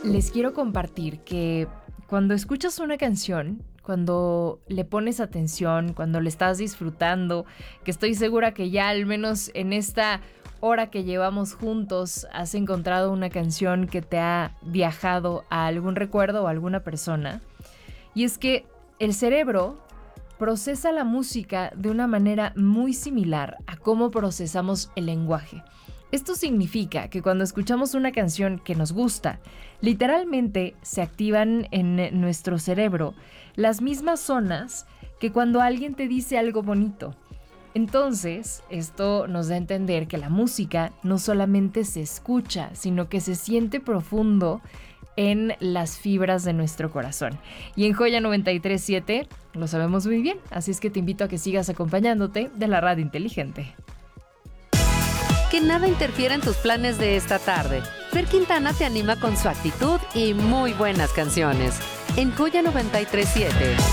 Les quiero compartir que cuando escuchas una canción, cuando le pones atención, cuando le estás disfrutando, que estoy segura que ya al menos en esta hora que llevamos juntos has encontrado una canción que te ha viajado a algún recuerdo o a alguna persona. Y es que el cerebro procesa la música de una manera muy similar a cómo procesamos el lenguaje. Esto significa que cuando escuchamos una canción que nos gusta, literalmente se activan en nuestro cerebro las mismas zonas que cuando alguien te dice algo bonito. Entonces, esto nos da a entender que la música no solamente se escucha, sino que se siente profundo en las fibras de nuestro corazón. Y en Joya 93.7 lo sabemos muy bien, así es que te invito a que sigas acompañándote de la radio inteligente. Que nada interfiera en tus planes de esta tarde. Fer Quintana te anima con su actitud y muy buenas canciones. En Joya 93.7.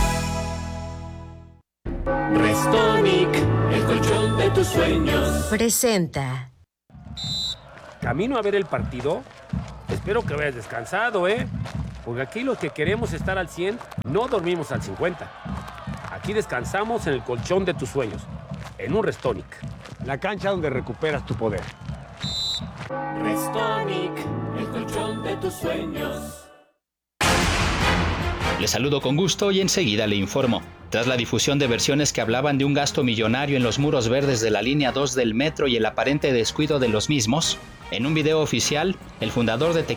Restonic, el colchón de tus sueños. Presenta. ¿Camino a ver el partido? Espero que hayas descansado, Porque aquí los que queremos estar al 100, no dormimos al 50. Aquí descansamos en el colchón de tus sueños, en un Restonic. La cancha donde recuperas tu poder. Restonic, el colchón de tus sueños. Le saludo con gusto y enseguida le informo. Tras la difusión de versiones que hablaban de un gasto millonario en los muros verdes de la línea 2 del metro y el aparente descuido de los mismos, en un video oficial, el fundador de